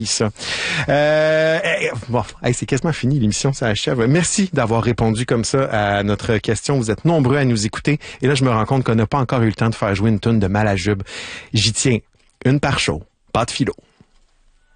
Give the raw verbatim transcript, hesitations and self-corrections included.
Ça. Euh, bon, hey, c'est quasiment fini, l'émission, ça achève. Merci d'avoir répondu comme ça à notre question. Vous êtes nombreux à nous écouter. Et là, je me rends compte qu'on n'a pas encore eu le temps de faire jouer une toune de Malajube. J'y tiens. Une par show. Pas de philo.